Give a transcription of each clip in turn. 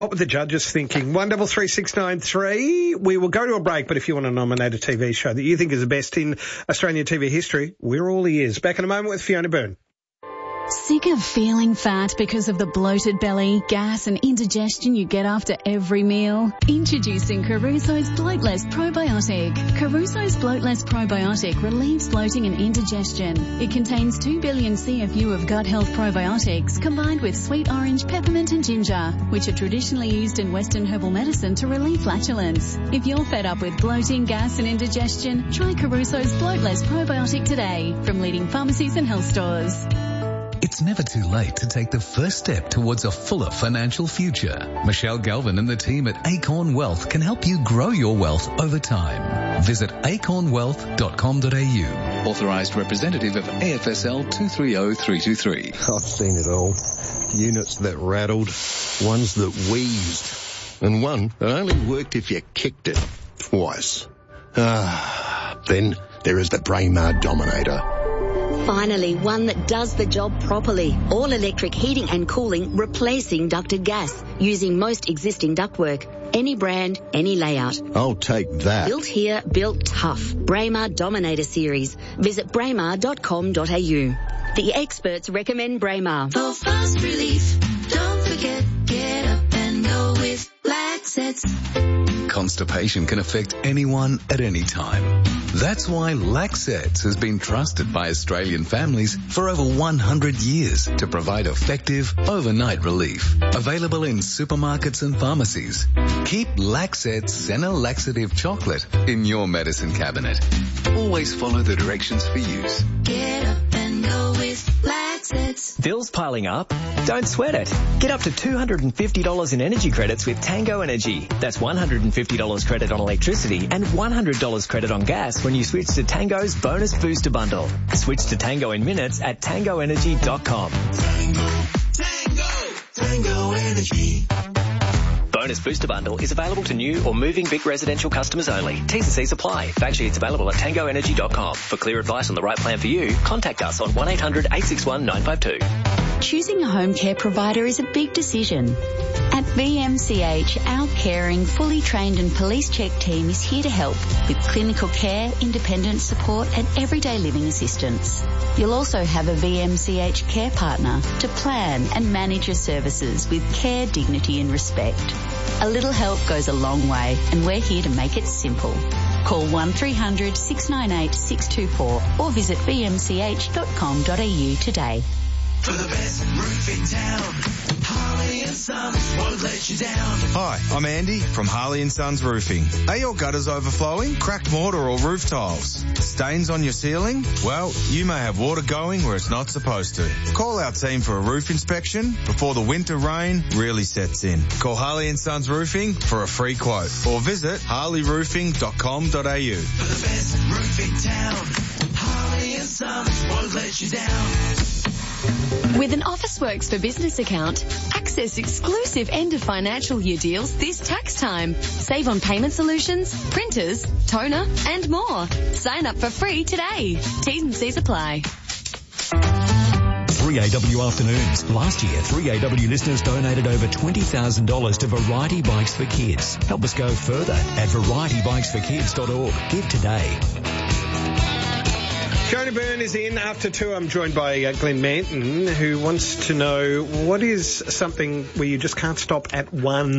What were the judges thinking? 133693. We will go to a break, but if you want to nominate a TV show that you think is the best in Australian TV history, we're all ears. Back in a moment with Fiona Byrne. Sick of feeling fat because of the bloated belly, gas and indigestion you get after every meal? Introducing Caruso's Bloatless Probiotic. Caruso's Bloatless Probiotic relieves bloating and indigestion. It contains 2 billion CFU of gut health probiotics combined with sweet orange, peppermint and ginger, which are traditionally used in Western herbal medicine to relieve flatulence. If you're fed up with bloating, gas and indigestion, try Caruso's Bloatless Probiotic today from leading pharmacies and health stores. It's never too late to take the first step towards a fuller financial future. Michelle Galvin and the team at Acorn Wealth can help you grow your wealth over time. Visit acornwealth.com.au. Authorised representative of AFSL 230323. I've seen it all. Units that rattled, ones that wheezed, and one that only worked if you kicked it twice. Then there is the Braemar Dominator. Finally, one that does the job properly. All-electric heating and cooling, replacing ducted gas, using most existing ductwork. Any brand, any layout. I'll take that. Built here, built tough. Braemar Dominator Series. Visit braemar.com.au. The experts recommend Braemar. For fast relief, don't forget, get up and go with Laxets. Constipation can affect anyone at any time. That's why Laxets has been trusted by Australian families for over 100 years to provide effective overnight relief. Available in supermarkets and pharmacies. Keep Laxets Senna Laxative Chocolate in your medicine cabinet. Always follow the directions for use. Get up and go with Laxets. Bills piling up? Don't sweat it. Get up to $250 in energy credits with Tango Energy. That's $150 credit on electricity and $100 credit on gas when you switch to Tango's Bonus Booster Bundle. Switch to Tango in minutes at tangoenergy.com. Tango Energy. Bonus Booster Bundle is available to new or moving Vic residential customers only. T's and C's apply. Fact sheets available at tangoenergy.com. For clear advice on the right plan for you, contact us on 1-800-861-952. Choosing a home care provider is a big decision. At VMCH, our caring, fully trained and police-checked team is here to help with clinical care, independent support and everyday living assistance. You'll also have a VMCH care partner to plan and manage your services with care, dignity and respect. A little help goes a long way and we're here to make it simple. Call 1300 698 624 or visit vmch.com.au today. For the best roof in town, Harley & Sons won't let you down. Hi, I'm Andy from Harley & Sons Roofing. Are your gutters overflowing? Cracked mortar or roof tiles? Stains on your ceiling? Well, you may have water going where it's not supposed to. Call our team for a roof inspection before the winter rain really sets in. Call Harley & Sons Roofing for a free quote or visit harleyroofing.com.au. For the best roof in town, Harley & Sons won't let you down. With an Officeworks for Business account, access exclusive end of financial year deals this tax time. Save on payment solutions, printers, toner and more. Sign up for free today. T's and C's apply. 3AW Afternoons. Last year, 3AW listeners donated over $20,000 to Variety Bikes for Kids. Help us go further at varietybikesforkids.org. Give today. Fiona Byrne is in after 2. I'm joined by Glenn Manton, who wants to know what is something where you just can't stop at 1.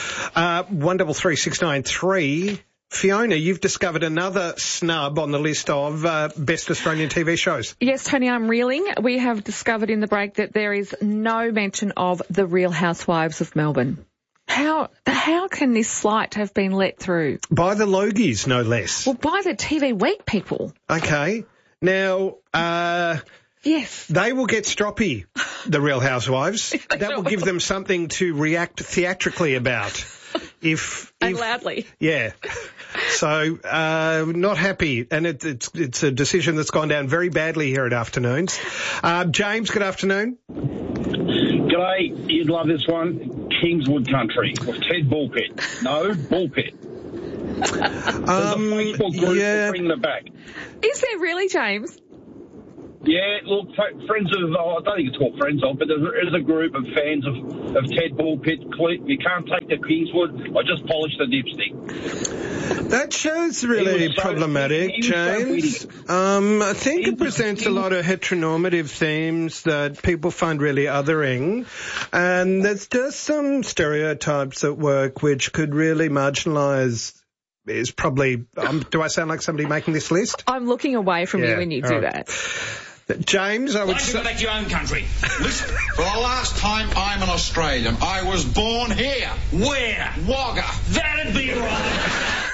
133693. Fiona, you've discovered another snub on the list of best Australian TV shows. Yes, Tony, I'm reeling. We have discovered in the break that there is no mention of The Real Housewives of Melbourne. How can this slight have been let through? By the Logies, no less. Well, by the TV Week people. Okay. Now, yes, they will get stroppy, the Real Housewives. That will give them something to react theatrically about. And loudly. Yeah. So, not happy. And it's a decision that's gone down very badly here at Afternoons. James, good afternoon. G'day. You'd love this one. Kingswood Country with Ted Bullpit. No, Bullpit. There's a Facebook group for bringing it back. Is there really, James? Yeah, look, friends of, I don't think it's called friends of, but there is a group of fans of Ted Bullpitt. You can't take the Kingswood. I just polished the dipstick. That show's really problematic, James. I think it presents a lot of heteronormative themes that people find really othering, and there's just some stereotypes at work which could really marginalise. Is probably. Do I sound like somebody making this list? I'm looking away from you when you do that. James, I would say... Why don't you go back to your own country? Listen, for the last time, I'm an Australian. I was born here. Where? Wagga. That'd be right.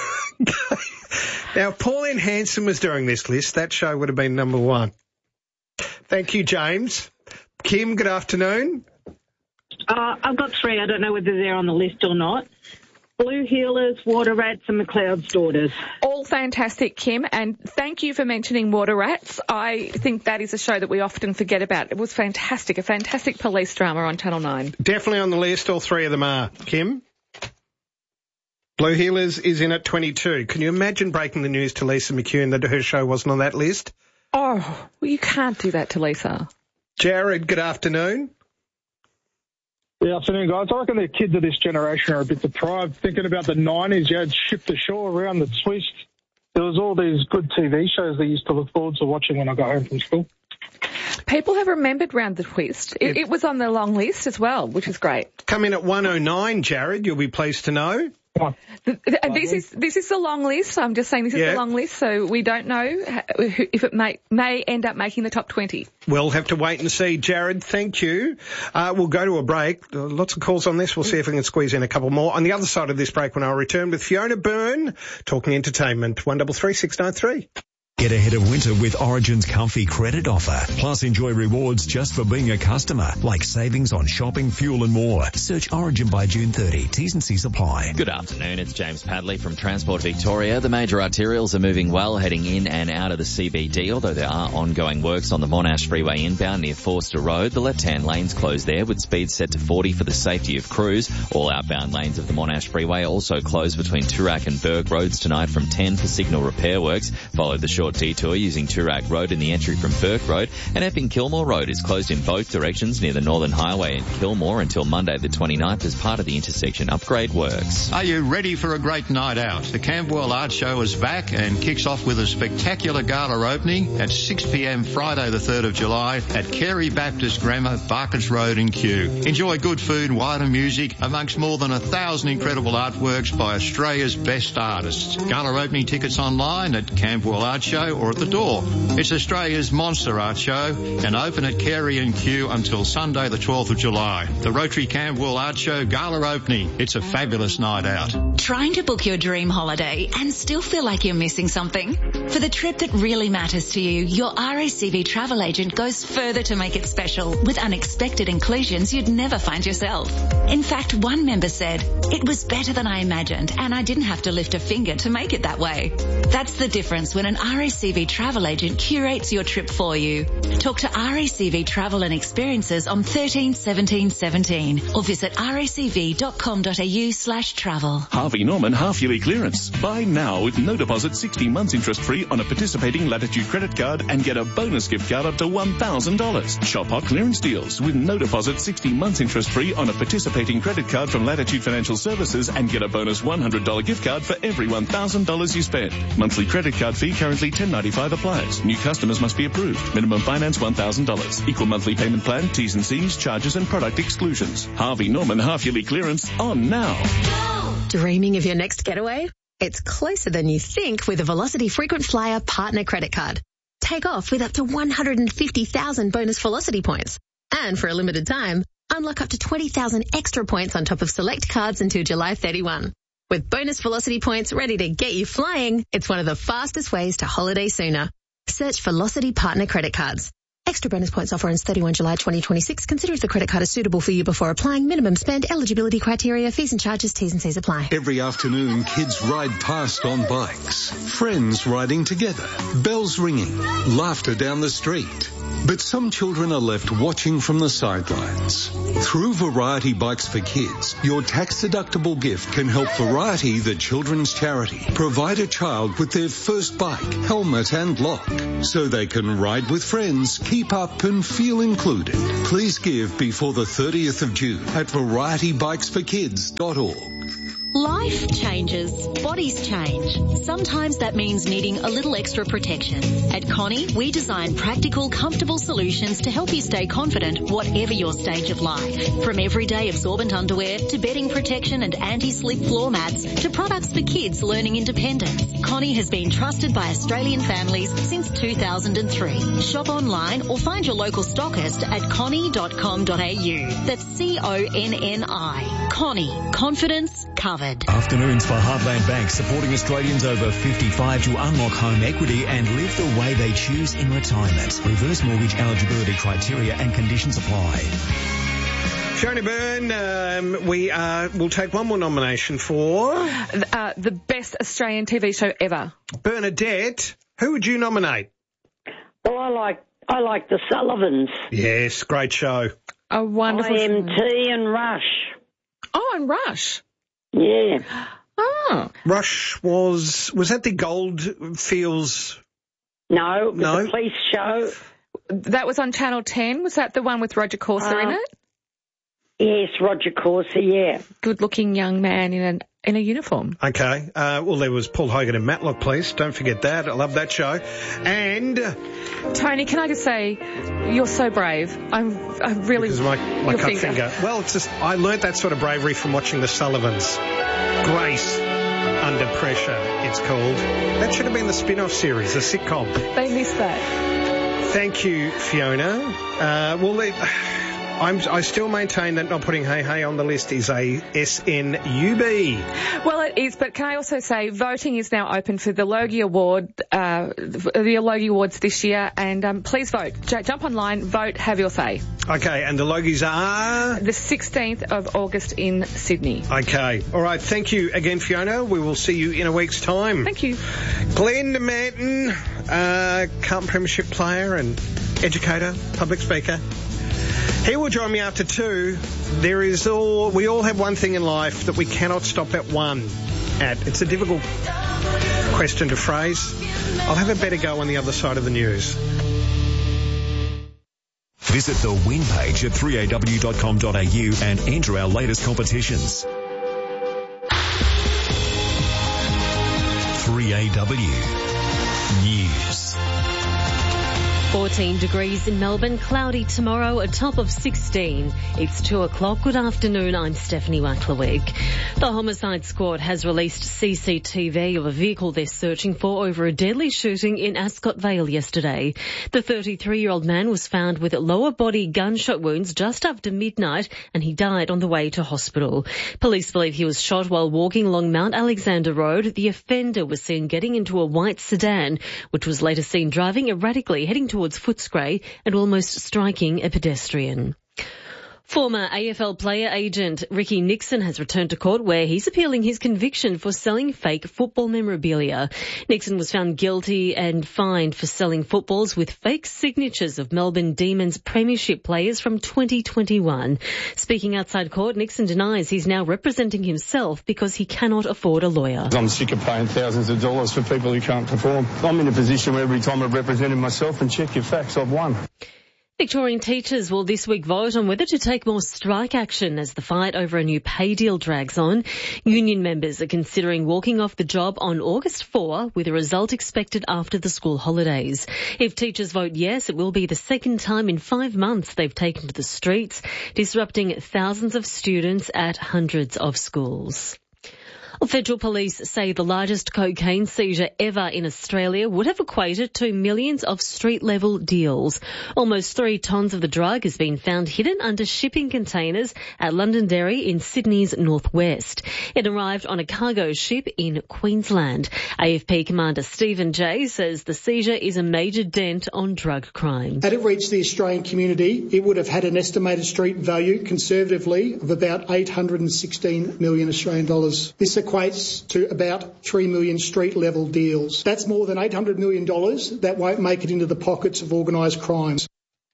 Now, if Pauline Hanson was doing this list, that show would have been number one. Thank you, James. Kim, good afternoon. I've got three. I don't know whether they're on the list or not. Blue Heelers, Water Rats and McLeod's Daughters. All fantastic, Kim, and thank you for mentioning Water Rats. I think that is a show that we often forget about. It was fantastic, a fantastic police drama on Channel 9. Definitely on the list, all three of them are. Kim? Blue Heelers is in at 22. Can you imagine breaking the news to Lisa McCune that her show wasn't on that list? Oh, well, you can't do that to Lisa. Jared, good afternoon. Good afternoon, guys. I reckon the kids of this generation are a bit deprived. Thinking about the 90s, you had Ship to Shore, Around the Twist. There was all these good TV shows they used to look forward to watching when I got home from school. People have remembered Round the Twist. It was on the long list as well, which is great. Come in at 109, Jared. You'll be pleased to know. This is the long list. I'm just saying this is the long list, so we don't know if it may end up making the top 20. We'll have to wait and see. Jared, thank you. We'll go to a break. Lots of calls on this. We'll see if we can squeeze in a couple more. On the other side of this break, when I'll return with Fiona Byrne, talking entertainment. 133693. Get ahead of winter with Origin's comfy credit offer. Plus enjoy rewards just for being a customer, like savings on shopping, fuel and more. Search Origin by June 30. T's and C's apply. Good afternoon, it's James Padley from Transport Victoria. The major arterials are moving well heading in and out of the CBD, although there are ongoing works on the Monash Freeway inbound near Forster Road. The left-hand lane's closed there with speeds set to 40 for the safety of crews. All outbound lanes of the Monash Freeway also closed between Toorak and Burke Roads tonight from 10 for signal repair works. Followed the short detour using Toorak Road in the entry from Burke Road, and Epping Kilmore Road is closed in both directions near the Northern Highway in Kilmore until Monday the 29th as part of the intersection upgrade works. Are you ready for a great night out? The Camberwell Art Show is back and kicks off with a spectacular gala opening at 6 p.m. Friday the 3rd of July at Carey Baptist Grammar, Barkers Road in Kew. Enjoy good food, wine and music amongst more than 1,000 incredible artworks by Australia's best artists. Gala opening tickets online at Camberwell Art Show or at the door. It's Australia's monster art show and open at Carey and Kew until Sunday the 12th of July. The Rotary Camberwell Art Show gala opening. It's a fabulous night out. Trying to book your dream holiday and still feel like you're missing something? For the trip that really matters to you, your RACV travel agent goes further to make it special with unexpected inclusions you'd never find yourself. In fact, one member said, "It was better than I imagined and I didn't have to lift a finger to make it that way." That's the difference when an RACV travel agent curates your trip for you. Talk to RACV Travel and Experiences on 13 17 17 or visit racv.com.au/travel. Harvey Norman half-yearly clearance. Buy now with no deposit, 60 months interest-free on a participating Latitude credit card and get a bonus gift card up to $1,000. Shop hot clearance deals with no deposit, 60 months interest-free on a participating credit card from Latitude Financial Services and get a bonus $100 gift card for every $1,000 you spend. Monthly credit card fee currently $10.95 applies. New customers must be approved. Minimum finance $1,000. Equal monthly payment plan, T's and C's, charges and product exclusions. Harvey Norman half-yearly clearance on now. Dreaming of your next getaway? It's closer than you think with a Velocity Frequent Flyer Partner Credit Card. Take off with up to 150,000 bonus Velocity points. And for a limited time, unlock up to 20,000 extra points on top of select cards until July 31. With bonus Velocity points ready to get you flying, it's one of the fastest ways to holiday sooner. Search Velocity Partner Credit Cards. Extra bonus points offer ends 31 July 2026. Consider if the credit card is suitable for you before applying. Minimum spend, eligibility criteria, fees and charges, T's and C's apply. Every afternoon, kids ride past on bikes. Friends riding together. Bells ringing. Laughter down the street. But some children are left watching from the sidelines. Through Variety Bikes for Kids, your tax-deductible gift can help Variety, the children's charity, provide a child with their first bike, helmet and lock, so they can ride with friends, keep up and feel included. Please give before the 30th of June at varietybikesforkids.org. Life changes, bodies change. Sometimes that means needing a little extra protection. At Connie, we design practical, comfortable solutions to help you stay confident whatever your stage of life. From everyday absorbent underwear to bedding protection and anti-slip floor mats to products for kids learning independence. Connie has been trusted by Australian families since 2003. Shop online or find your local stockist at connie.com.au. That's CONNI. Connie. Confidence covered. Afternoons for Heartland Bank, supporting Australians over 55 to unlock home equity and live the way they choose in retirement. Reverse mortgage eligibility criteria and conditions apply. Fiona Byrne, we'll take one more nomination for the best Australian TV show ever. Bernadette, who would you nominate? Well, I like the Sullivans. Yes, great show. A wonderful IMT and Rush. Oh, and Rush. Yeah. Oh. Rush was that the Goldfields? No, it was a police show. That was on Channel 10. Was that the one with Roger Corser in it? Yes, Roger Corser, yeah. Good-looking young man in a uniform. Okay. Well, there was Paul Hogan and Matlock Police. Don't forget that. I love that show. And Tony, can I just say, you're so brave. I really... Because my cut finger. Well, it's just, I learnt that sort of bravery from watching the Sullivans. Grace Under Pressure, it's called. That should have been the spin-off series, a sitcom. They missed that. Thank you, Fiona. I still maintain that not putting Hey Hey on the list is a SNUB. Well, it is, but can I also say voting is now open for the Logie Award, the Logie Awards this year, and please vote. Jump online, vote, have your say. Okay, and the Logies are? The 16th of August in Sydney. Okay. All right, thank you again, Fiona. We will see you in a week's time. Thank you. Glenn Manton, Carlton Premiership player and educator, public speaker. He will join me after 2. We all have one thing in life that we cannot stop at one at. It's a difficult question to phrase. I'll have a better go on the other side of the news. Visit the win page at 3aw.com.au and enter our latest competitions. 3AW News. 14 degrees in Melbourne, cloudy tomorrow, a top of 16. It's 2 o'clock. Good afternoon, I'm Stephanie Wacklerweg. The Homicide Squad has released CCTV of a vehicle they're searching for over a deadly shooting in Ascot Vale yesterday. The 33-year-old man was found with lower body gunshot wounds just after midnight and he died on the way to hospital. Police believe he was shot while walking along Mount Alexander Road. The offender was seen getting into a white sedan, which was later seen driving erratically, heading towards Footscray and almost striking a pedestrian. Former AFL player agent Ricky Nixon has returned to court where he's appealing his conviction for selling fake football memorabilia. Nixon was found guilty and fined for selling footballs with fake signatures of Melbourne Demons premiership players from 2021. Speaking outside court, Nixon denies he's now representing himself because he cannot afford a lawyer. I'm sick of paying thousands of dollars for people who can't perform. I'm in a position where every time I've represented myself and check your facts, I've won. Victorian teachers will this week vote on whether to take more strike action as the fight over a new pay deal drags on. Union members are considering walking off the job on August 4, with a result expected after the school holidays. If teachers vote yes, it will be the second time in 5 months they've taken to the streets, disrupting thousands of students at hundreds of schools. Federal police say the largest cocaine seizure ever in Australia would have equated to millions of street-level deals. Almost 3 tonnes of the drug has been found hidden under shipping containers at Londonderry in Sydney's northwest. It arrived on a cargo ship in Queensland. AFP Commander Stephen Jay says the seizure is a major dent on drug crime. Had it reached the Australian community, it would have had an estimated street value, conservatively, of about 816 million Australian dollars. This equates to about 3 million street-level deals. That's more than $800 million that won't make it into the pockets of organised crimes.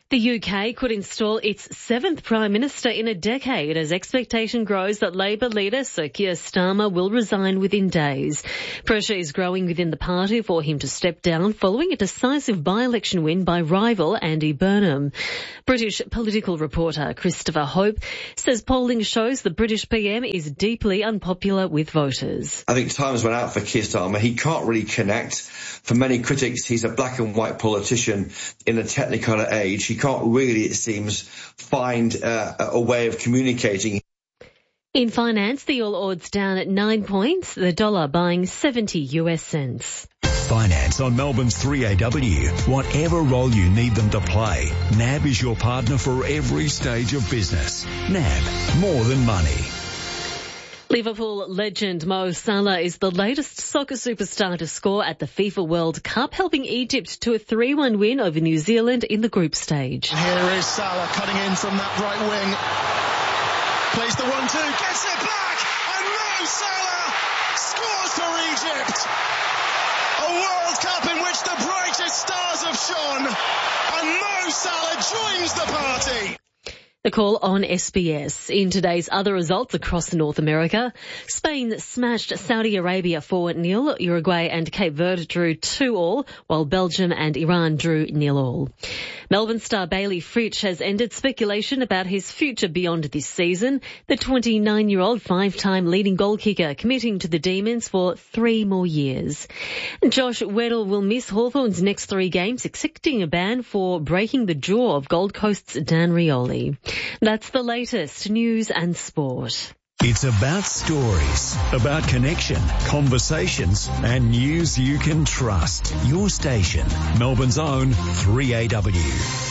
The UK could install its 7th Prime Minister in a decade as expectation grows that Labor leader Sir Keir Starmer will resign within days. Pressure is growing within the party for him to step down following a decisive by-election win by rival Andy Burnham. British political reporter Christopher Hope says polling shows the British PM is deeply unpopular with voters. I think time's run out for Keir Starmer. He can't really connect. For many critics, he's a black and white politician in a technicolor age. He can't really, it seems, find a way of communicating. In finance, the All Ords down at 9 points, the dollar buying 70 US cents. Finance on Melbourne's 3AW. Whatever role you need them to play, NAB is your partner for every stage of business. NAB, more than money. Liverpool legend Mo Salah is the latest soccer superstar to score at the FIFA World Cup, helping Egypt to a 3-1 win over New Zealand in the group stage. Here is Salah cutting in from that right wing. Plays the 1-2, gets it back, and Mo Salah scores for Egypt. A World Cup in which the brightest stars have shone, and Mo Salah joins the party. The call on SBS. In today's other results across North America, Spain smashed Saudi Arabia 4-0, Uruguay and Cape Verde drew 2-2, while Belgium and Iran drew 0-0. Melbourne star Bailey Fritsch has ended speculation about his future beyond this season. The 29-year-old 5-time leading goal kicker committing to the Demons for 3 more years. Josh Weddle will miss Hawthorn's next 3 games, accepting a ban for breaking the jaw of Gold Coast's Dan Rioli. That's the latest news and sport. It's about stories, about connection, conversations, and news you can trust. Your station, Melbourne's own 3AW.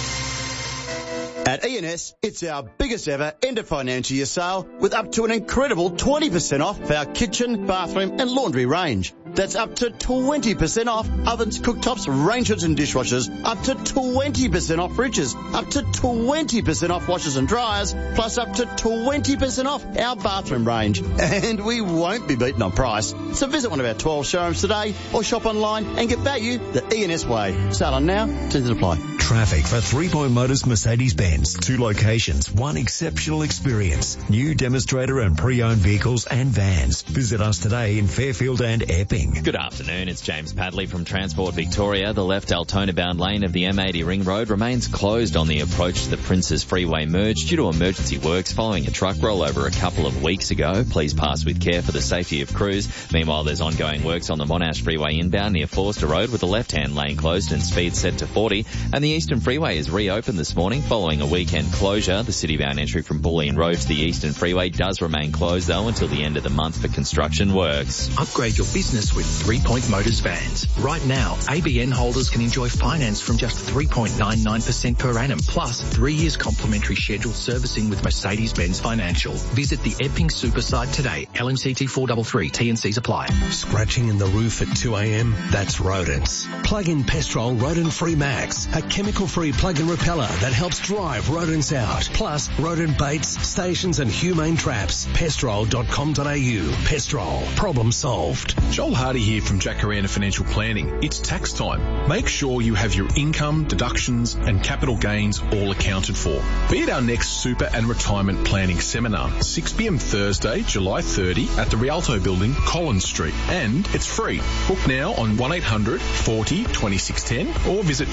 At E&S, it's our biggest ever end of financial year sale with up to an incredible 20% off for our kitchen, bathroom and laundry range. That's up to 20% off ovens, cooktops, range hoods and dishwashers, up to 20% off fridges, up to 20% off washers and dryers, plus up to 20% off our bathroom range. And we won't be beaten on price. So visit one of our 12 showrooms today or shop online and get value the E&S way. Sale on now, terms and apply. Traffic for 3 Point Motors Mercedes-Benz. 2 locations, 1 exceptional experience. New demonstrator and pre-owned vehicles and vans. Visit us today in Fairfield and Epping. Good afternoon, it's James Padley from Transport Victoria. The left Altona-bound lane of the M80 Ring Road remains closed on the approach to the Princes Freeway merge due to emergency works following a truck rollover a couple of weeks ago. Please pass with care for the safety of crews. Meanwhile, there's ongoing works on the Monash Freeway inbound near Forster Road with the left-hand lane closed and speed set to 40. And the Eastern Freeway is reopened this morning following a weekend closure. The city-bound entry from Bulleen Road to the Eastern Freeway does remain closed though until the end of the month for construction works. Upgrade your business with 3 Point Motors vans. Right now, ABN holders can enjoy finance from just 3.99% per annum, plus 3 years complimentary scheduled servicing with Mercedes-Benz Financial. Visit the Epping Super site today. LMCT 433, T&Cs apply. Scratching in the roof at 2 a.m? That's rodents. Plug in Pestrol Rodent Free Max, a chemical-free plug-in repeller that helps drive rodents out. Plus, rodent baits, stations and humane traps. Pestrol.com.au. Pestrol. Problem solved. Joel Hardy here from Jacaranda Financial Planning. It's tax time. Make sure you have your income, deductions and capital gains all accounted for. Be at our next super and retirement planning seminar, 6 p.m. Thursday, July 30 at the Rialto Building, Collins Street. And it's free. Book now on 1800 40 2610 or visit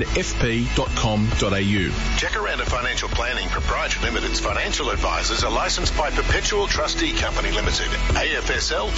jacarandafp.com.au. Jacaranda Financial Planning Proprietary Limited's financial advisors are licensed by Perpetual Trustee Company Limited, AFSL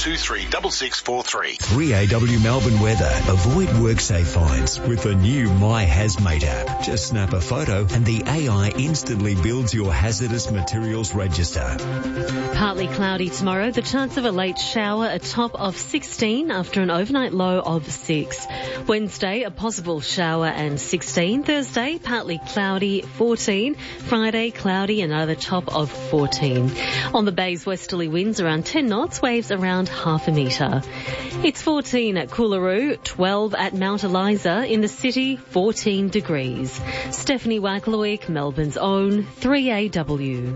236643. 3AW Melbourne weather. Avoid WorkSafe fines with the new My Hazmate app. Just snap a photo and the AI instantly builds your hazardous materials register. Partly cloudy tomorrow. The chance of a late shower, a top of 16 after an overnight low of 6. Wednesday, a possible shower and 16. Thursday, partly cloudy, 14. Friday, cloudy, another top of 14. On the bay's westerly winds around 10 knots, waves around half a metre. It's 14 at Coolaroo, 12 at Mount Eliza. In the city, 14 degrees. Stephanie Wacklewick, Melbourne's own 3AW.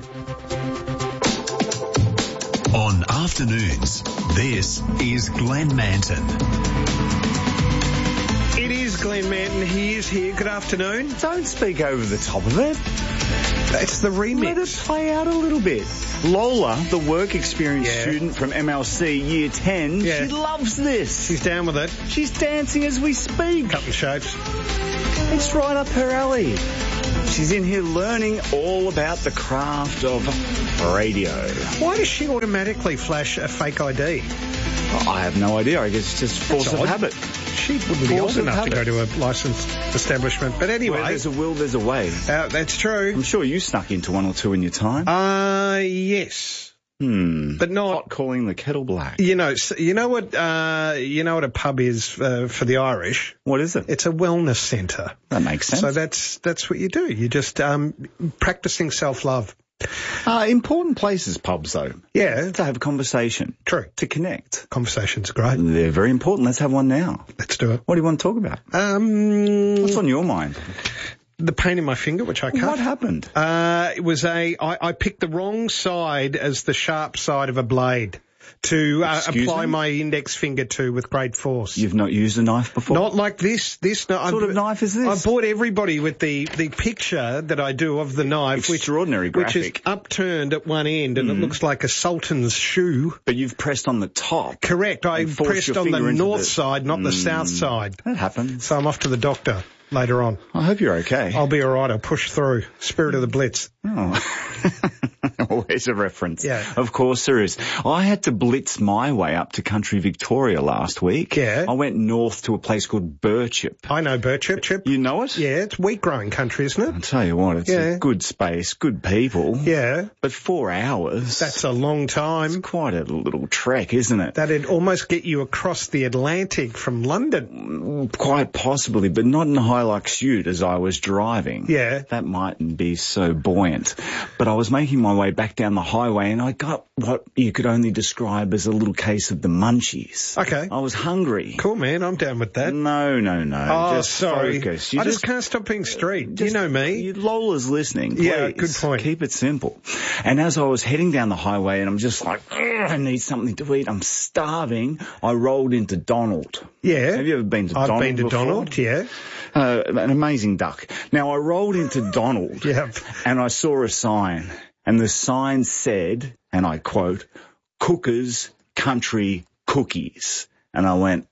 On afternoons, this is Glenn Manton. It is Glenn Manton. He is here. Good afternoon. Don't speak over the top of it. It's the remix. Let it play out a little bit. Lola, the work experience student from MLC Year 10, she loves this. She's down with it. She's dancing as we speak. Cutting shapes. It's right up her alley. She's in here learning all about the craft of radio. Why does she automatically flash a fake ID? I have no idea. I guess it's just force of habit. She wouldn't be old enough to go to a licensed establishment. But anyway. Where there's a will, there's a way. That's true. I'm sure you snuck into one or two in your time. Yes. But not hot calling the kettle black. You know what a pub is for the Irish? What is it? It's a wellness centre. That makes sense. So that's what you do. You're just practicing self-love. Important places, pubs, though. Yeah. To have a conversation. True. To connect. Conversations are great. They're very important. Let's have one now. Let's do it. What do you want to talk about? What's on your mind? The pain in my finger, which I cut. What happened? It was I picked the wrong side as the sharp side of a blade to apply my index finger to with great force. You've not used a knife before? Not like this. What sort of knife is this? I bought everybody with the picture that I do of the knife. Extraordinary graphic. Which is upturned at one end and it looks like a sultan's shoe. But you've pressed on the top. Correct. I pressed on the north side, not the south side. That happens. So I'm off to the doctor later on. I hope you're okay. I'll be all right. I'll push through. Spirit of the Blitz. Oh. Always a reference. Yeah. Of course there is. I had to blitz my way up to country Victoria last week. Yeah. I went north to a place called Birchip. I know Birchip. You know it? Yeah, it's wheat growing country, isn't it? I'll tell you what, it's a good space, good people. Yeah. But 4 hours. That's a long time. It's quite a little trek, isn't it? That'd almost get you across the Atlantic from London. Quite possibly, but not in a Hilux ute as I was driving. Yeah. That mightn't be so buoyant. But I was making my way back down the highway and I got what you could only describe as a little case of the munchies. Okay. I was hungry. Cool, man. I'm down with that. No. Oh, just sorry. Focus. I just can't stop being street. You know me. Lola's listening. Please. Yeah, good point. Keep it simple. And as I was heading down the highway and I'm just like, I need something to eat. I'm starving. I rolled into Donald. Yeah. Have you ever been to Donald? I've been to before? Donald, yeah. An amazing duck. Now, I rolled into Donald and I saw a sign. And the sign said, and I quote, Cookers Country Cookies. And I went,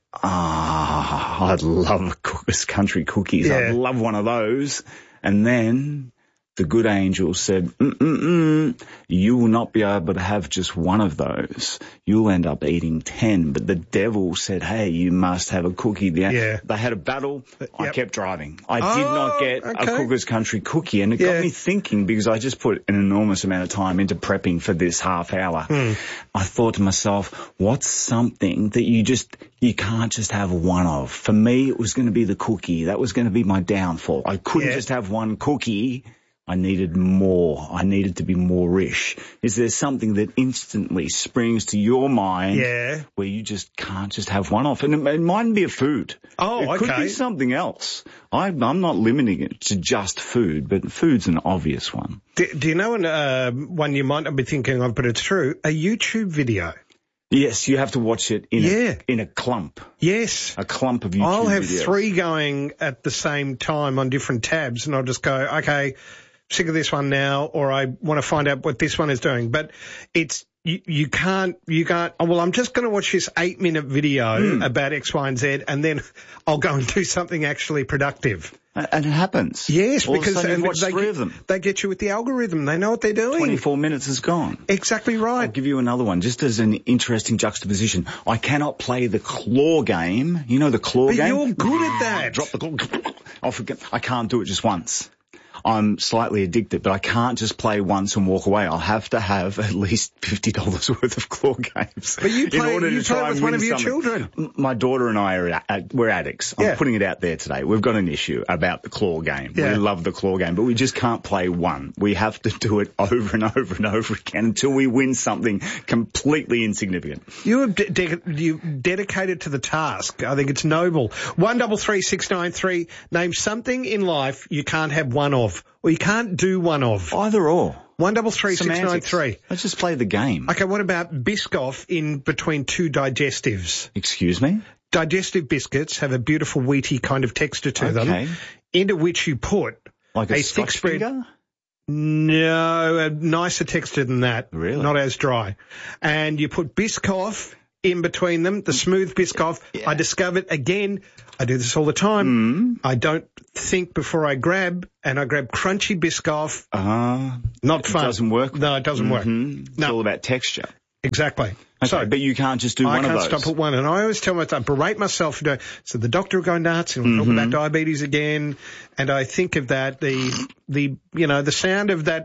I'd love Cookers Country Cookies. Yeah. I'd love one of those. And then the good angel said, you will not be able to have just one of those. You'll end up eating 10. But the devil said, hey, you must have a cookie. They had a battle. I kept driving. I did not get a Cookers Country cookie. And it got me thinking because I just put an enormous amount of time into prepping for this half hour. I thought to myself, what's something that you can't just have one of? For me, it was going to be the cookie. That was going to be my downfall. I couldn't just have one cookie. I needed more. I needed to be more rich. Is there something that instantly springs to your mind where you just can't just have one off? And it mightn't be a food. Oh, it could be something else. I'm not limiting it to just food, but food's an obvious one. Do you know one you might not be thinking of, but it's true, a YouTube video? Yes, you have to watch it in a clump. Yes. A clump of YouTube I'll have videos. 3 going at the same time on different tabs, and I'll just go, okay, sick of this one now, or I want to find out what this one is doing. But it's, you can't, well, I'm just going to watch this 8-minute video about X, Y, and Z, and then I'll go and do something actually productive. And it happens. Yes, all because of a sudden you watch 3 of them. They get you with the algorithm. They know what they're doing. 24 minutes is gone. Exactly right. I'll give you another one, just as an interesting juxtaposition. I cannot play the claw game. You know the claw game? But you're good at that. Drop the claw. I can't do it just once. I'm slightly addicted, but I can't just play once and walk away. I'll have to have at least $50 worth of claw games. But you play with one of your children. My daughter and I we're addicts. I'm putting it out there today. We've got an issue about the claw game. Yeah. We love the claw game, but we just can't play one. We have to do it over and over and over again until we win something completely insignificant. You're dedicated to the task. I think it's noble. 133693. Name something in life you can't have one of. Or you can't do one of. Either or. 133693. Let's just play the game. Okay, what about Biscoff in between 2 digestives? Excuse me? digestive biscuits have a beautiful wheaty kind of texture to them, into which you put like a thick spread. Finger? No, a nicer texture than that. Really? Not as dry. And you put Biscoff in between them, the smooth Biscoff. Yeah. I discovered, again, I do this all the time. I don't think before I grab, and I grab crunchy Biscoff. Not fun. It doesn't work? No, it doesn't work. It's all about texture. Exactly. Okay, so, but you can't just do one of those. I can't stop at one. And I always tell myself, I berate myself for doing. So the doctor will go nuts and we'll talk about diabetes again. And I think of that, the sound of that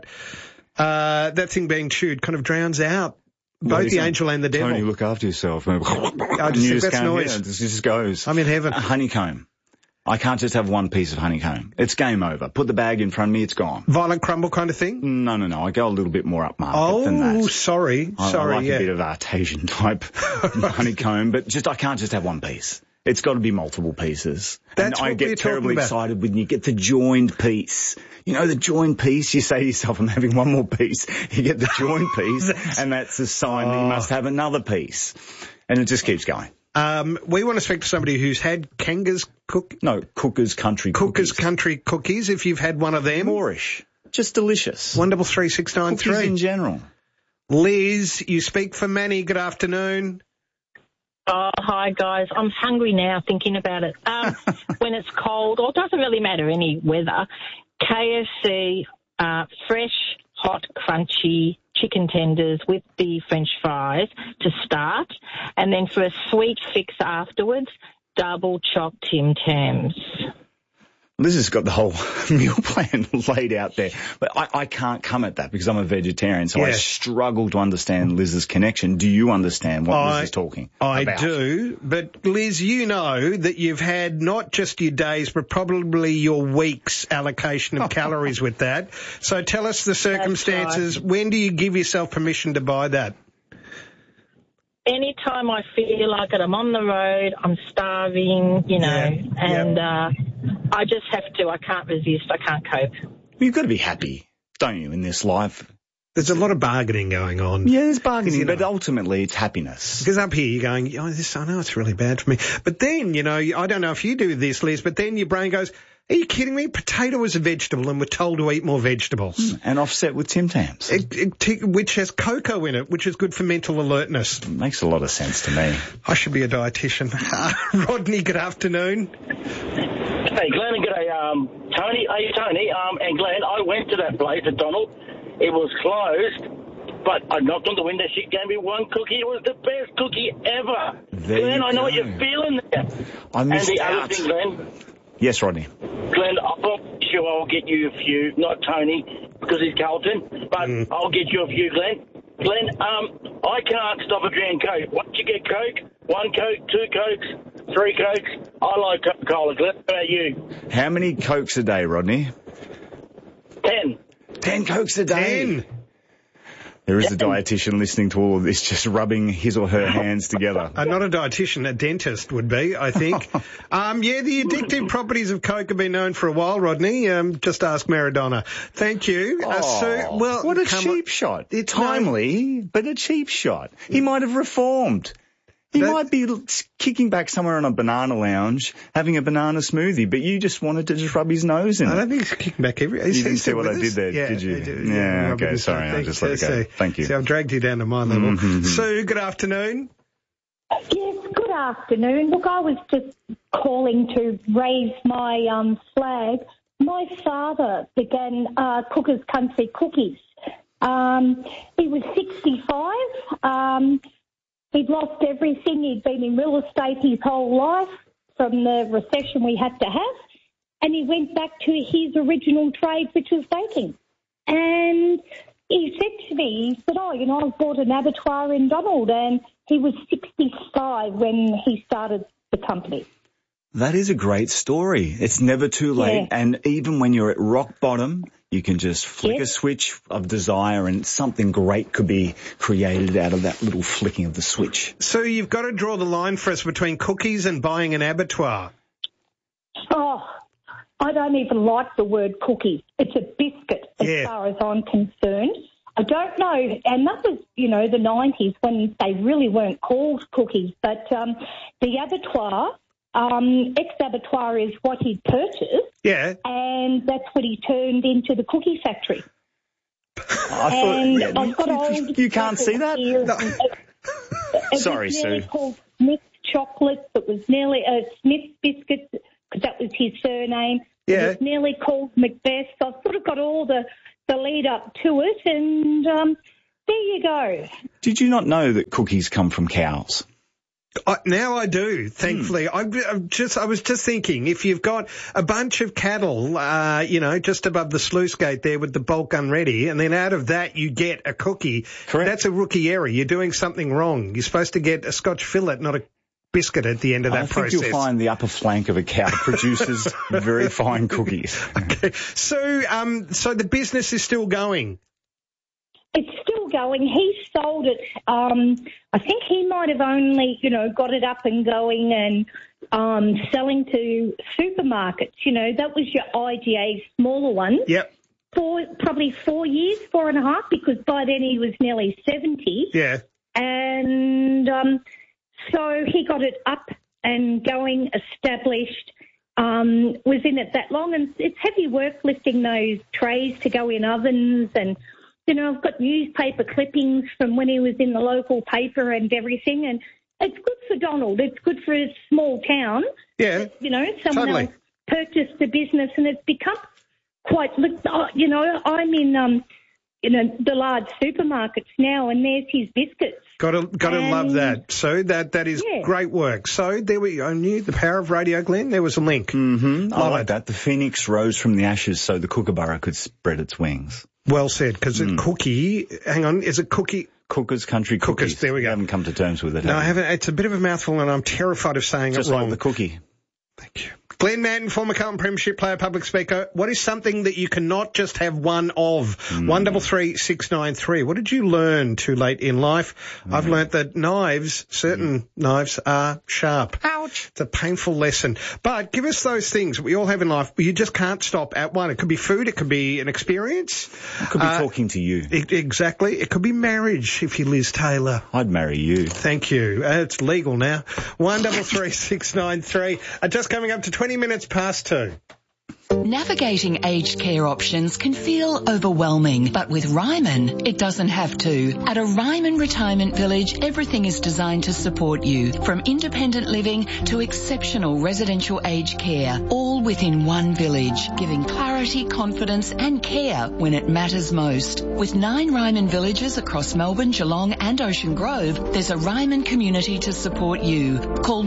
thing being chewed kind of drowns out both the angel and the devil. Tony, look after yourself. I just think that's noise. It just goes. I'm in heaven. Honeycomb. I can't just have one piece of honeycomb. It's game over. Put the bag in front of me, it's gone. Violent crumble kind of thing? No. I go a little bit more upmarket than that. Oh, sorry. I like a bit of artesian type honeycomb, but I can't just have one piece. It's got to be multiple pieces. That's and what I get terribly excited when you get the joined piece. You know, the joined piece, you say to yourself, I'm having one more piece. You get the joined piece, and that's a sign that you must have another piece. And it just keeps going. We want to speak to somebody who's had Cookers Country Cookies, if you've had one of them. Moorish. Just delicious. 133693. Cookies in general. Liz, you speak for Manny. Good afternoon. Oh, hi, guys. I'm hungry now thinking about it. When it's cold, or it doesn't really matter any weather, KFC, fresh, hot, crunchy chicken tenders with the French fries to start, and then for a sweet fix afterwards, double chopped Tim Tams. Liz has got the whole meal plan laid out there, but I can't come at that because I'm a vegetarian, so I struggle to understand Liz's connection. Do you understand what Liz is talking about? I do, but Liz, you know that you've had not just your days, but probably your week's allocation of calories with that. So tell us the circumstances. Right. When do you give yourself permission to buy that? Anytime I feel like it, I'm on the road, I'm starving, and I just have to. I can't resist. I can't cope. You've got to be happy, don't you, in this life? There's a lot of bargaining going on. Yeah, there's bargaining, but ultimately it's happiness. Because up here you're going, I know it's really bad for me. But then, I don't know if you do this, Liz, but then your brain goes, are you kidding me? Potato is a vegetable and we're told to eat more vegetables. And offset with Tim Tams. Which has cocoa in it, which is good for mental alertness. It makes a lot of sense to me. I should be a dietitian. Rodney, good afternoon. Hey, Glenn, and g'day, Tony. Hey, Tony, and Glenn, I went to that place at Donald. It was closed, but I knocked on the window. She gave me one cookie. It was the best cookie ever. Glenn, I know what you're feeling there. I missed out. And the other thing, Glenn. Yes, Rodney. Glenn, I'm sure I'll get you a few, not Tony, because he's Carlton, but I'll get you a few, Glenn. Glenn, I can't stop a drinking Coke. Once you get Coke, 1 Coke, 2 Cokes, 3 Cokes, I like Coca-Cola. Glenn, how about you? How many Cokes a day, Rodney? 10. 10 Cokes a day? 10? There is a dietitian listening to all of this, just rubbing his or her hands together. Not a dietitian, a dentist would be, I think. The addictive properties of Coke have been known for a while, Rodney. Just ask Maradona. Thank you. What a cheap shot. Timely, but a cheap shot. He might have reformed. He might be kicking back somewhere on a banana lounge, having a banana smoothie, but you just wanted to just rub his nose in it. I don't think he's kicking back You didn't see what I did there, did you? Yeah, okay, sorry, I'll just let it go. Thank you. See, I've dragged you down to my level. Sue, good afternoon. Yes, good afternoon. Look, I was just calling to raise my flag. My father began Cookers Country Cookies. He was 65. He'd lost everything. He'd been in real estate his whole life from the recession we had to have. And he went back to his original trade, which was baking. And he said to me, he said, I've bought an abattoir in Donald. And he was 65 when he started the company. That is a great story. It's never too late. Yeah. And even when you're at rock bottom, you can just flick a switch of desire and something great could be created out of that little flicking of the switch. So you've got to draw the line for us between cookies and buying an abattoir. Oh, I don't even like the word cookie. It's a biscuit as far as I'm concerned. I don't know, and that was, the 90s when they really weren't called cookies, but the abattoir, ex-abattoir is what he purchased, and that's what he turned into the cookie factory. I've got old you can't see that? It Sorry, was nearly Sue. called Smith Chocolates. It was nearly Smith Biscuits, because that was his surname. Yeah. It was nearly called Macbeth. So I've sort of got all the lead up to it, and there you go. Did you not know that cookies come from cows? Now I do, thankfully. I was just thinking, if you've got a bunch of cattle, just above the sluice gate there with the bolt gun ready, and then out of that you get a cookie. Correct. That's a rookie error. You're doing something wrong. You're supposed to get a Scotch fillet, not a biscuit at the end of that process. I think you'll find the upper flank of a cow produces very fine cookies. Okay. So the business is still going. It's still going. He sold it. I think he might have only, got it up and going and selling to supermarkets. That was your IGA smaller ones. Yep. For probably 4 years, 4.5, because by then he was nearly 70. Yeah. And so he got it up and going, established, was in it that long. And it's heavy work lifting those trays to go in ovens, and I've got newspaper clippings from when he was in the local paper and everything, and it's good for Donald. It's good for a small town. Yeah, someone else purchased the business, and it's become quite, I'm in, the large supermarkets now, and there's his biscuits. Got to love that. So that is great work. So there we go. Knew the power of radio, Glenn. There was a link. Mm-hmm. I like that. The phoenix rose from the ashes so the kookaburra could spread its wings. Well said, because cookie, hang on, is it cookie? Cookers Country Cookies. Cookers, there we go. I haven't come to terms with it. No, I haven't. It's a bit of a mouthful, and I'm terrified of saying Just it wrong. like the cookie. Thank you. Glenn Manton, former Carlton Premiership player, public speaker. What is something that you cannot just have one of? 133693. What did you learn too late in life? I've learnt that certain knives are sharp. Ouch. It's a painful lesson. But give us those things we all have in life. You just can't stop at one. It could be food. It could be an experience. It could be talking to you. Exactly. It could be marriage, if you're Liz Taylor. I'd marry you. Thank you. It's legal now. 133693. Just coming up to 20 minutes past 2. Navigating aged care options can feel overwhelming, but with Ryman, it doesn't have to. At a Ryman Retirement Village, everything is designed to support you, from independent living to exceptional residential aged care, all within one village, giving clarity, confidence and care when it matters most. With 9 Ryman villages across Melbourne, Geelong and Ocean Grove, there's a Ryman community to support you. Call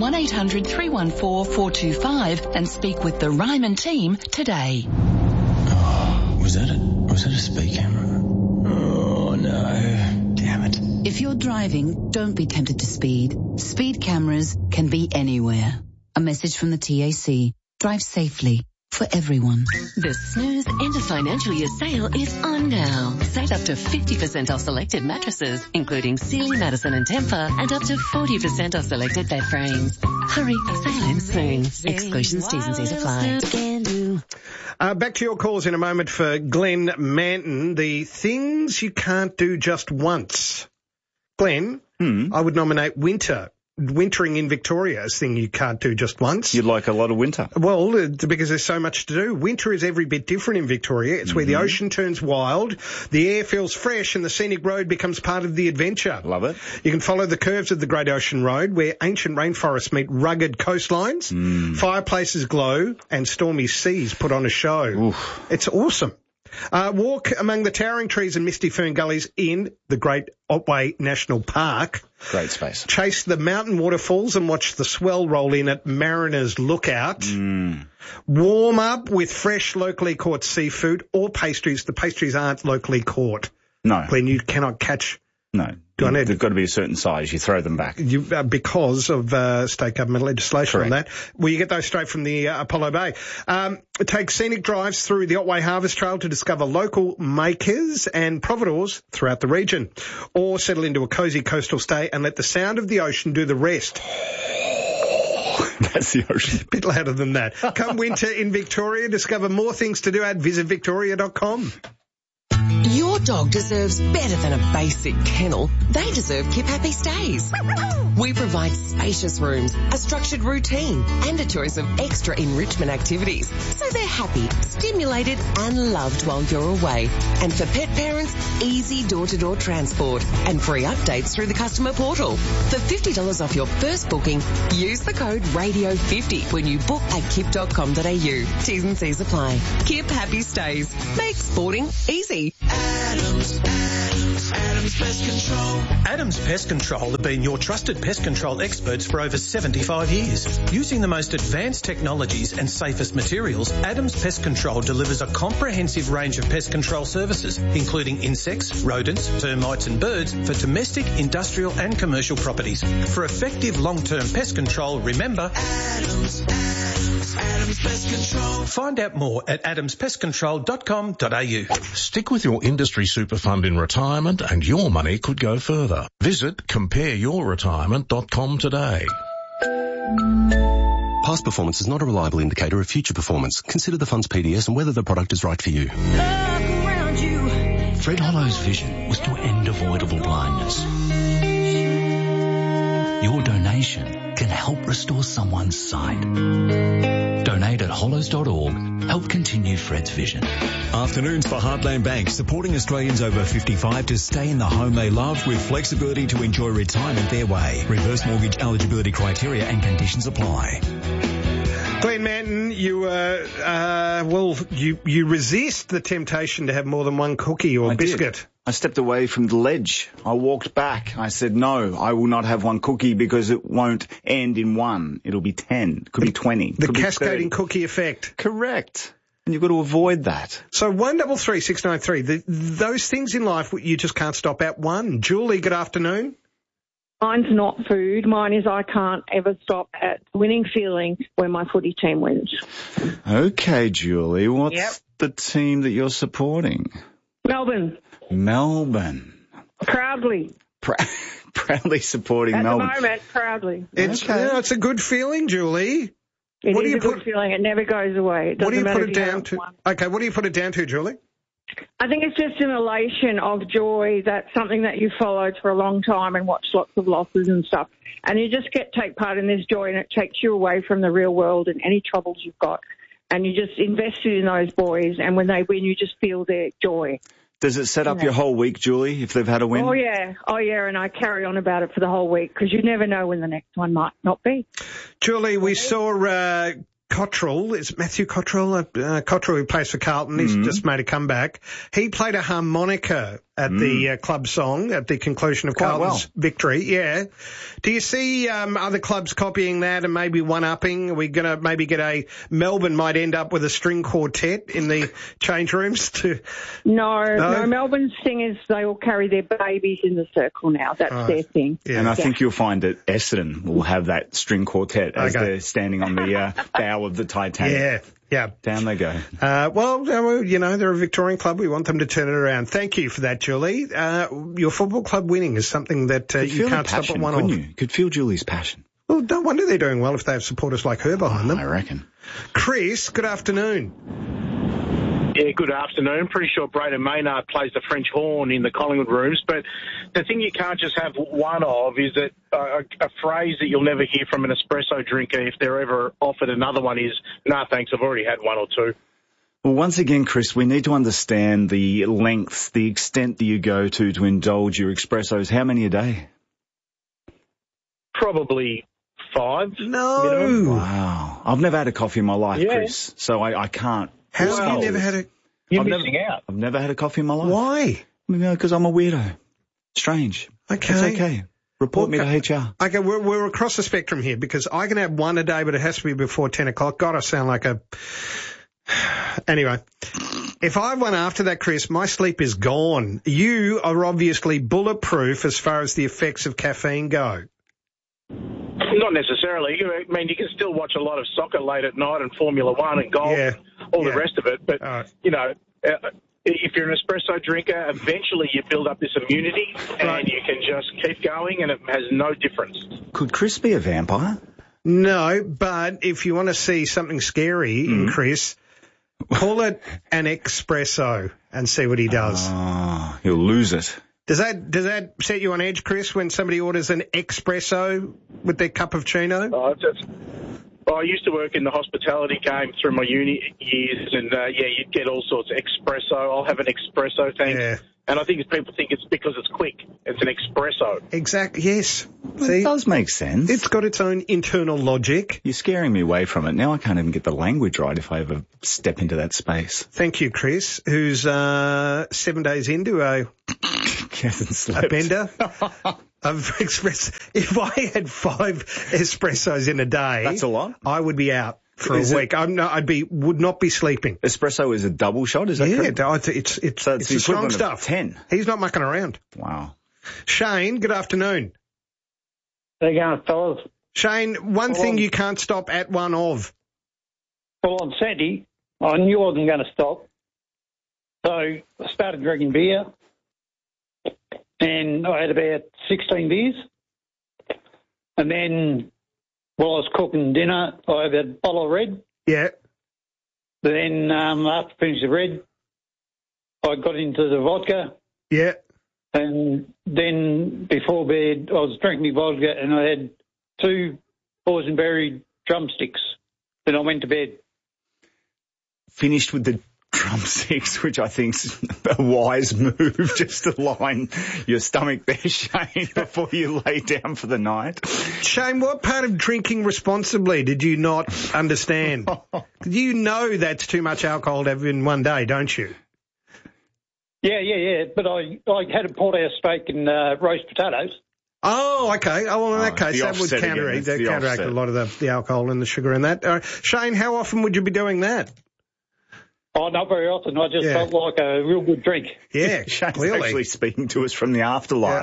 1-800-314-425 and speak with the Ryman team today. Oh, was that a speed camera? Oh no, damn it. If you're driving, don't be tempted to speed. Speed cameras can be anywhere. A message from the TAC. Drive safely. For everyone. The Snooze End of Financial Year sale is on now. Save up to 50% off selected mattresses, including Sealy, Madison and Tempur, and up to 40% off selected bed frames. Hurry, sale ends soon. Exclusions, T's and C's apply. Back to your calls in a moment for Glenn Manton. The things you can't do just once. Glenn, I would nominate wintering in Victoria is a thing you can't do just once. You'd like a lot of winter. Well, because there's so much to do. Winter is every bit different in Victoria. It's where the ocean turns wild, the air feels fresh, and the scenic road becomes part of the adventure. Love it. You can follow the curves of the Great Ocean Road, where ancient rainforests meet rugged coastlines, fireplaces glow, and stormy seas put on a show. Oof. It's awesome. Walk among the towering trees and misty fern gullies in the Great Otway National Park. Great space. Chase the mountain waterfalls and watch the swell roll in at Mariner's Lookout. Warm up with fresh, locally caught seafood or pastries. The pastries aren't locally caught. No. Glenn, you cannot catch. No. They've got to be a certain size. You throw them back. Because of state government legislation on that. Well, you get those straight from the Apollo Bay. Take scenic drives through the Otway Harvest Trail to discover local makers and providores throughout the region. Or settle into a cosy coastal stay and let the sound of the ocean do the rest. That's the ocean. A bit louder than that. Come winter in Victoria, discover more things to do at visitVictoria.com. Your Your dog deserves better than a basic kennel. They deserve Kip Happy Stays. We provide spacious rooms, a structured routine, and a choice of extra enrichment activities, so they're happy, stimulated, and loved while you're away. And for pet parents, easy door-to-door transport and free updates through the customer portal. For $50 off your first booking, use the code RADIO50 when you book at kip.com.au. T's and C's apply. Kip Happy Stays. Make sporting easy. Adams Pest Control. Adams Pest Control have been your trusted pest control experts for over 75 years. Using the most advanced technologies and safest materials, Adams Pest Control delivers a comprehensive range of pest control services, including insects, rodents, termites and birds for domestic, industrial and commercial properties. For effective long-term pest control, remember Adams Pest Control. Find out more at adamspestcontrol.com.au. Stick with your industry super fund in retirement and your money could go further. Visit compareyourretirement.com today. Past performance is not a reliable indicator of future performance. Consider the fund's PDS and whether the product is right for you. Fred Hollow's vision was to end avoidable blindness. Your donation can help restore someone's sight. Donate at hollows.org. Help continue Fred's vision. Afternoons for Heartland Bank, supporting Australians over 55 to stay in the home they love with flexibility to enjoy retirement their way. Reverse mortgage eligibility criteria and conditions apply. Glenn Manton, you resist the temptation to have more than one cookie or biscuit. I stepped away from the ledge. I walked back. I said, no, I will not have one cookie because it won't end in one. It'll be 10. Could be 20. The cascading cookie effect. Correct. And you've got to avoid that. So 133693, those things in life you just can't stop at one. Julie, good afternoon. Mine's not food. Mine is I can't ever stop at winning feeling when my footy team wins. Okay, Julie. What's the team that you're supporting? Melbourne. Proudly. Proudly supporting Melbourne. At the moment, proudly. It's a good feeling, Julie. It is a good feeling. It never goes away. What do you put it down to? Okay, what do you put it down to, Julie? I think it's just an elation of joy. That's something that you followed for a long time and watched lots of losses and stuff. And you just take part in this joy and it takes you away from the real world and any troubles you've got. And you just invested in those boys and when they win, you just feel their joy. Does it set up your whole week, Julie, if they've had a win? Oh, yeah, and I carry on about it for the whole week because you never know when the next one might not be. Julie, we saw Cottrell, is it Matthew Cottrell? Cottrell, who plays for Carlton, he's just made a comeback. He played a harmonica at the club song at the conclusion of Carlton's victory. Yeah. Do you see other clubs copying that and maybe one-upping? Are we going to maybe get Melbourne might end up with a string quartet in the change rooms too? No, Melbourne's thing is they all carry their babies in the circle now. That's their thing. Yeah. And I think you'll find that Essendon will have that string quartet as they're standing on the bow of the Titanic. Yeah. Down they go. They're a Victorian club. We want them to turn it around. Thank you for that, Julie. Your football club winning is something that you can't stop at one of. You could feel Julie's passion. Well, no wonder they're doing well if they have supporters like her behind them. I reckon. Chris, good afternoon. Yeah, good afternoon. Pretty sure Braden Maynard plays the French horn in the Collingwood rooms, but the thing you can't just have one of is that a phrase that you'll never hear from an espresso drinker if they're ever offered another one is, "Nah, thanks, I've already had one or two." Well, once again, Chris, we need to understand the length, the extent that you go to indulge your espressos. How many a day? Probably 5. No. Minimum. Wow. I've never had a coffee in my life, Chris, so I can't. How have you never had a... You're missing out. I've never had a coffee in my life. Why? Because I'm a weirdo. Strange. Okay. It's okay. Report me to HR. Okay, we're across the spectrum here because I can have one a day, but it has to be before 10 o'clock. God, I sound like a... Anyway, if I have one after that, Chris, my sleep is gone. You are obviously bulletproof as far as the effects of caffeine go. Not necessarily. I mean, you can still watch a lot of soccer late at night and Formula One and golf and all the rest of it. But, if you're an espresso drinker, eventually you build up this immunity and you can just keep going and it has no difference. Could Chris be a vampire? No, but if you want to see something scary in Chris, Call it an espresso and see what he does. Oh, he'll lose it. Does that set you on edge, Chris, when somebody orders an espresso with their cup of chino? I used to work in the hospitality game through my uni years, and you'd get all sorts of espresso. I'll have an espresso, thanks. Yeah. And I think people think it's because it's quick. It's an espresso. Exactly, yes. See, it does make sense. It's got its own internal logic. You're scaring me away from it. Now I can't even get the language right if I ever step into that space. Thank you, Chris, who's 7 days into a bender of espresso. If I had 5 espressos in a day... That's a lot. I would be out for a week. Would not be sleeping. Espresso is a double shot, is that correct? It's the strong stuff. 10. He's not mucking around. Wow. Shane, good afternoon. How you going, fellas? Shane, one thing you can't stop at one of. Well, on Saturday, I knew I wasn't going to stop. So I started drinking beer, and I had about 16 beers. And then while I was cooking dinner, I had a bottle of red. Yeah. Then after finishing the red, I got into the vodka. Yeah. And then before bed, I was drinking my vodka, and I had 2 boysenberry drumsticks. Then I went to bed. Finished with the drumsticks, which I think's a wise move, just to line your stomach there, Shane, before you lay down for the night. Shane, what part of drinking responsibly did you not understand? You know that's too much alcohol to have in one day, don't you? Yeah. But I had a porterhouse steak and roast potatoes. Oh, okay. Oh, well, in that case, that would counteract a lot of the alcohol and the sugar in that. Shane, how often would you be doing that? Oh, not very often. I just felt like a real good drink. Yeah, Shane's clearly. Actually speaking to us from the afterlife,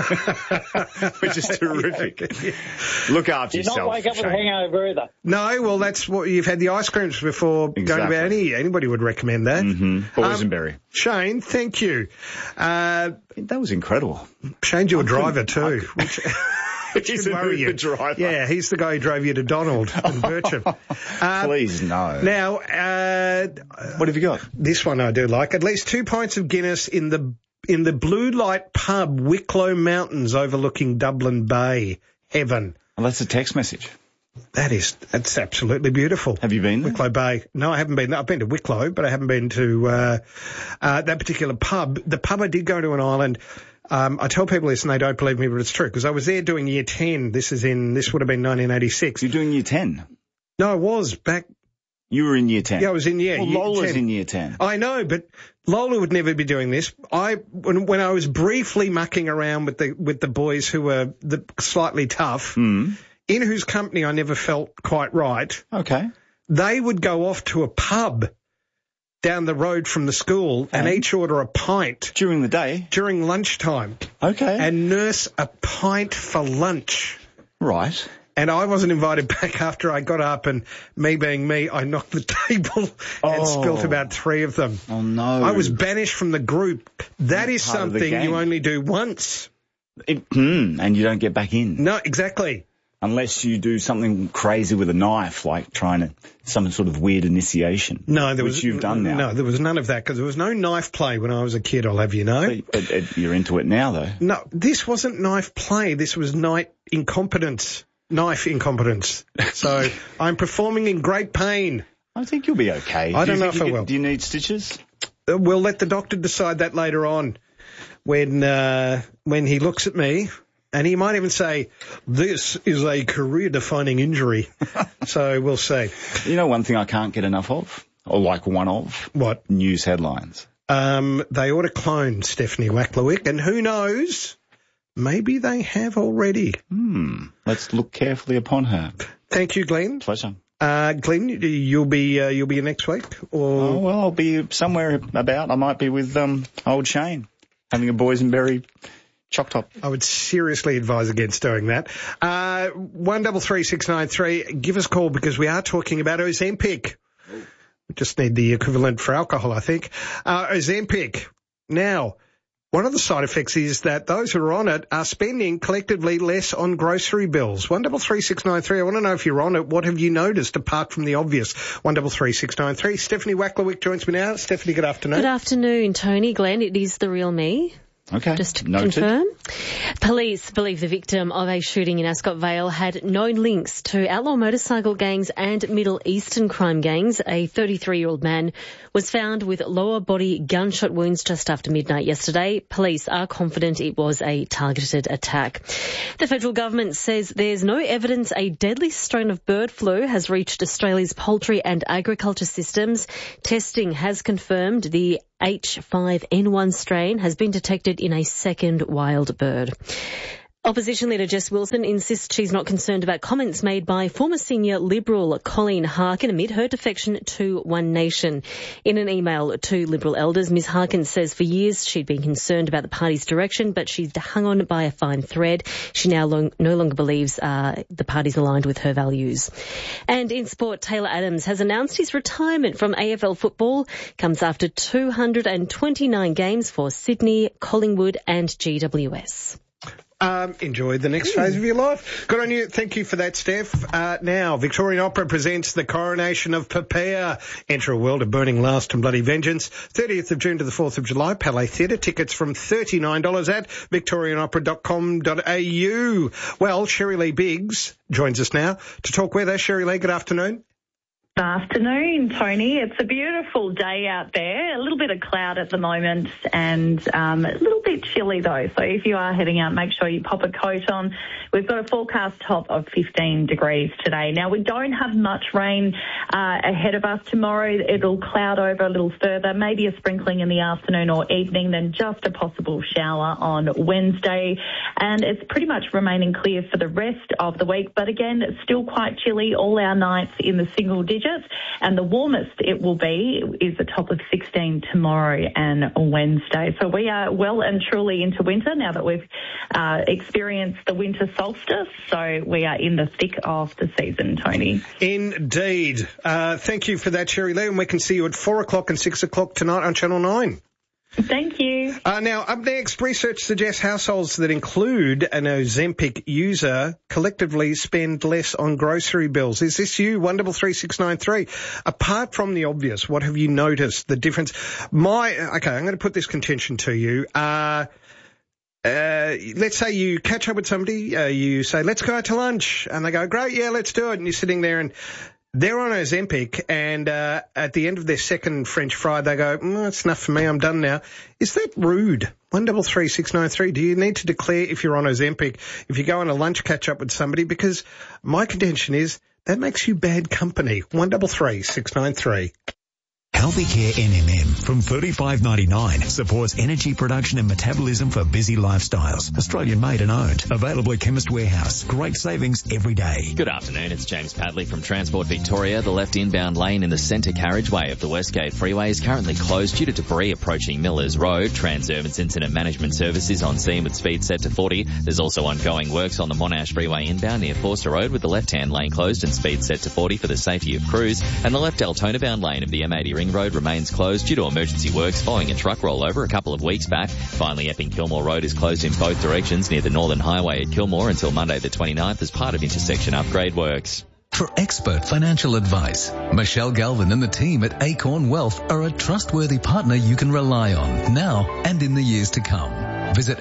which is terrific. Look after yourself, You're not wake up with a hangover either. No, well, that's what you've had the ice creams before going to bed. Anybody would recommend that. Mm-hmm. Boysenberry. Shane, thank you. That was incredible. Shane's your driver too. He's an Uber driver. Yeah, he's the guy who drove you to Donald and Bircham. Please, no. Now, what have you got? This one I do like. At least 2 pints of Guinness in the Blue Light Pub, Wicklow Mountains, overlooking Dublin Bay. Heaven. Well, that's a text message. That's absolutely beautiful. Have you been there? Wicklow Bay. No, I haven't been there. I've been to Wicklow, but I haven't been to that particular pub. The pub I did go to an island. I tell people this and they don't believe me, but it's true, because I was there doing year 10. This would have been 1986. You're doing year 10? No, I was back. You were in year 10? Yeah, I was in year 10. Lola's in year 10. I know, but Lola would never be doing this. When I was briefly mucking around with the boys who were slightly tough, in whose company I never felt quite right. Okay. They would go off to a pub down the road from the school and each order a pint. During the day? During lunchtime. Okay. And nurse a pint for lunch. Right. And I wasn't invited back after I got up, and me being me, I knocked the table and spilt about 3 of them. Oh, no. I was banished from the group. That is something you only do once. And you don't get back in. No, exactly. Unless you do something crazy with a knife, like some sort of weird initiation. No, which you've done now. No, there was none of that, because there was no knife play when I was a kid, I'll have you know. But you're into it now, though. No, this wasn't knife play. This was knife incompetence. So I'm performing in great pain. I think you'll be okay. I don't know if I will. Do you need stitches? We'll let the doctor decide that later on when he looks at me. And he might even say, this is a career-defining injury. So we'll see. You know one thing I can't get enough of? Or like one of? What? News headlines. They ought to clone Stephanie Wacklewick, and who knows, maybe they have already. Let's look carefully upon her. Thank you, Glenn. Pleasure. Glenn, you'll be in next week? Or? Oh, well, I'll be somewhere about. I might be with old Shane, having a boysenberry choc top. I would seriously advise against doing that. 133693, give us a call, because we are talking about Ozempic. We just need the equivalent for alcohol, I think. Ozempic. Now, One of the side effects is that those who are on it are spending collectively less on grocery bills. 133693. I want to know if you're on it. What have you noticed apart from the obvious? 133693. Stephanie Wacklewick joins me now. Stephanie, good afternoon. Good afternoon, Tony. Glenn, it is the real me. Okay. Just to Noted. confirm. Police believe the victim of a shooting in Ascot Vale had no links to outlaw motorcycle gangs and Middle Eastern crime gangs. A 33-year-old man was found with lower body gunshot wounds just after midnight yesterday. Police are confident it was a targeted attack. The federal government says there's no evidence a deadly strain of bird flu has reached Australia's poultry and agriculture systems. Testing has confirmed the H5N1 strain has been detected in a second wild bird. Opposition leader Jess Wilson insists she's not concerned about comments made by former senior Liberal Colleen Harkin amid her defection to One Nation. In an email to Liberal elders, Ms Harkin says for years she'd been concerned about the party's direction, but she's hung on by a fine thread. She now no longer believes the party's aligned with her values. And in sport, Taylor Adams has announced his retirement from AFL football. Comes after 229 games for Sydney, Collingwood and GWS. Enjoy the next phase of your life. Good on you. Thank you for that, Steph. Now, Victorian Opera presents The Coronation of Popea. Enter a world of burning lust and bloody vengeance. 30th of June to the 4th of July, Palais Theatre. Tickets from $39 at victorianopera.com.au. Well, Sherry Lee Biggs joins us now to talk with us. Sherry Lee, good afternoon. Good afternoon, Tony. It's a beautiful day out there. A little bit of cloud at the moment and a little bit chilly though. So if you are heading out, make sure you pop a coat on. We've got a forecast top of 15 degrees today. Now, we don't have much rain ahead of us tomorrow. It'll cloud over a little further, maybe a sprinkling in the afternoon or evening, then just a possible shower on Wednesday. And it's pretty much remaining clear for the rest of the week. But again, it's still quite chilly. All our nights in the single digits. And the warmest it will be is a top of 16 tomorrow and Wednesday. So we are well and truly into winter now that we've experienced the winter solstice. So we are in the thick of the season, Tony. Indeed. Thank you for that, Sherry Lee. And we can see you at 4 o'clock and 6 o'clock tonight on Channel 9. Thank you. Now, up next, research suggests households that include an Ozempic user collectively spend less on grocery bills. Is this you? 133693. Apart from the obvious, what have you noticed? The difference? Okay, I'm going to put this contention to you. Let's say you catch up with somebody, you say, let's go out to lunch. And they go, great, yeah, let's do it. And you're sitting there and they're on Ozempic, and at the end of their second French fry, they go, that's enough for me, I'm done now. Is that rude? 133693. Do you need to declare if you're on Ozempic if you go on a lunch catch-up with somebody? Because my contention is that makes you bad company. 133693. Healthy Care NMM from $35.99 supports energy production and metabolism for busy lifestyles. Australian made and owned. Available at Chemist Warehouse. Great savings every day. Good afternoon, it's James Padley from Transport Victoria. The left inbound lane in the centre carriageway of the Westgate Freeway is currently closed due to debris approaching Millers Road. Transurban's Incident Management Service is on scene with speed set to 40. There's also ongoing works on the Monash Freeway inbound near Forster Road with the left-hand lane closed and speed set to 40 for the safety of crews. And the left Altona bound lane of the M80 Ring Road remains closed due to emergency works following a truck rollover a couple of weeks back. Finally, Epping Kilmore Road is closed in both directions near the Northern Highway at Kilmore until Monday the 29th as part of intersection upgrade works. For expert financial advice, Michelle Galvin and the team at Acorn Wealth are a trustworthy partner you can rely on now and in the years to come. Visit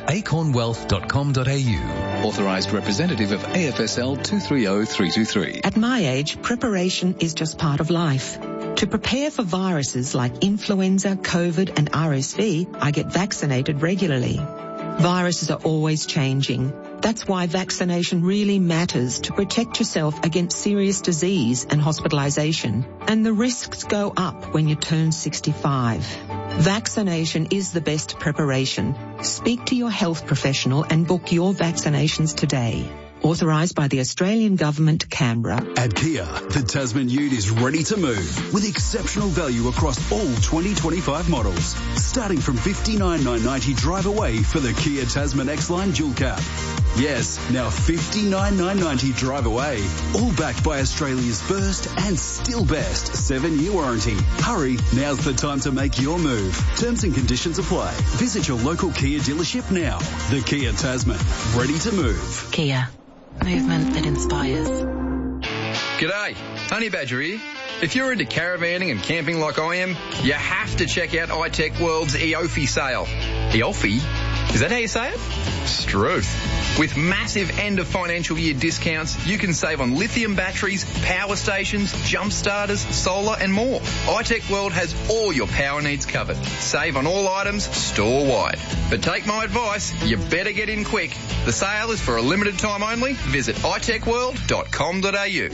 acornwealth.com.au. Authorised representative of AFSL 230323. At my age, preparation is just part of life. To prepare for viruses like influenza, COVID and RSV, I get vaccinated regularly. Viruses are always changing. That's why vaccination really matters to protect yourself against serious disease and hospitalisation. And the risks go up when you turn 65. Vaccination is the best preparation. Speak to your health professional and book your vaccinations today. Authorised by the Australian Government, Canberra. At Kia, the Tasman Ute is ready to move with exceptional value across all 2025 models. Starting from $59,990 drive away for the Kia Tasman X-Line Dual Cab. Yes, now $59,990 drive away. All backed by Australia's first and still best 7-year warranty. Hurry, now's the time to make your move. Terms and conditions apply. Visit your local Kia dealership now. The Kia Tasman. Ready to move. Kia. Movement that inspires. G'day, Honey Badger here. If you're into caravanning and camping like I am, you have to check out iTech World's EOFI sale. EOFI? Is that how you say it? Struth. With massive end of financial year discounts, you can save on lithium batteries, power stations, jump starters, solar and more. iTech World has all your power needs covered. Save on all items store-wide. But take my advice, you better get in quick. The sale is for a limited time only. Visit itechworld.com.au.